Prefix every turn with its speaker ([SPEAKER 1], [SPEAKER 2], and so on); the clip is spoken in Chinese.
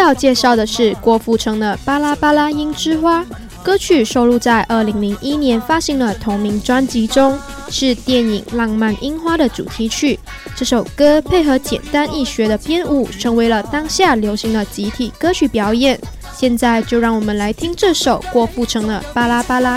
[SPEAKER 1] 要介绍的是郭富城的《巴拉巴拉樱之花》，歌曲收录在2001年发行的同名专辑中，是电影《浪漫樱花》的主题曲。这首歌配合简单易学的编舞，成为了当下流行的集体歌曲表演。现在就让我们来听这首郭富城的《巴拉巴拉